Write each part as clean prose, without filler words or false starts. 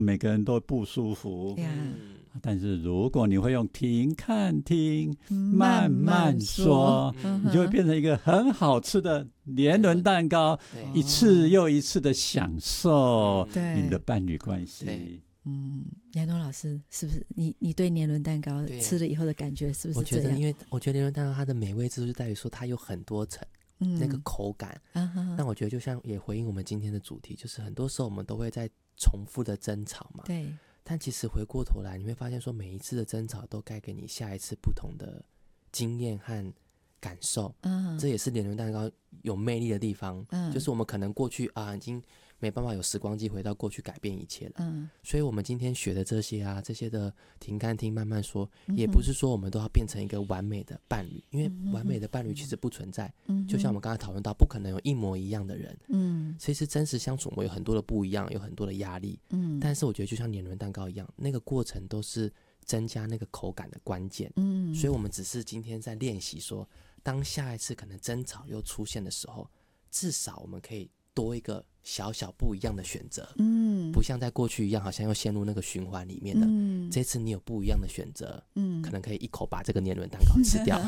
每个人都不舒服。但是如果你会用停看听慢慢说，你就会变成一个很好吃的年轮蛋糕，一次又一次的享受你的伴侣关系。 亚东老师，是不是你对年轮蛋糕吃了以后的感觉是不是这样？ 因为我觉得年轮蛋糕它的美味之处就在于说它有很多层，那个口感。那我觉得就像也回应我们今天的主题，就是很多时候我们都会在重复的争吵嘛。 对。 但其实回过头来，你会发现说，每一次的争吵都该给你下一次不同的经验和感受。这也是年轮蛋糕有魅力的地方。就是我们可能过去已经没办法有时光机回到过去改变一切了。所以我们今天学的这些这些的停看听慢慢说，也不是说我们都要变成一个完美的伴侣，因为完美的伴侣其实不存在。就像我们刚才讨论到，不可能有一模一样的人。其实真实相处我们有很多的不一样，有很多的压力。但是我觉得就像年轮蛋糕一样，那个过程都是增加那个口感的关键。所以我们只是今天在练习说，当下一次可能争吵又出现的时候，至少我们可以多一个小小不一样的选择。不像在过去一样好像又陷入那个循环里面的。这次你有不一样的选择。可能可以一口把这个年轮蛋糕吃掉。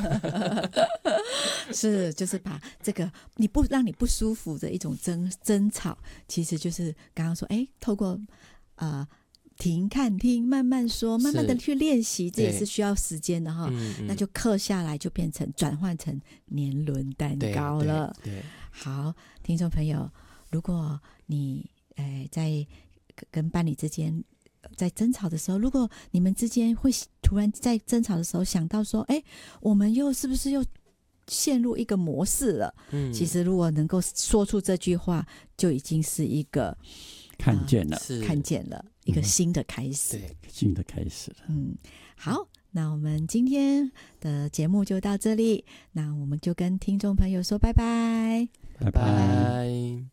是，就是把这个让你不舒服的一种争吵，其实就是刚刚说透过停看听慢慢说，慢慢的去练习，这也是需要时间的哈。那就刻下来，就变成转换成年轮蛋糕了。 对， 好，听众朋友，如果你在跟伴侣之间在争吵的时候，如果你们之间会突然在争吵的时候想到说，我们是不是又陷入一个模式了？其实如果能够说出这句话，就已经是一个看见了一个新的开始。 新的开始了。 好，那我们今天的节目就到这里，那我们就跟听众朋友说拜拜。 拜拜。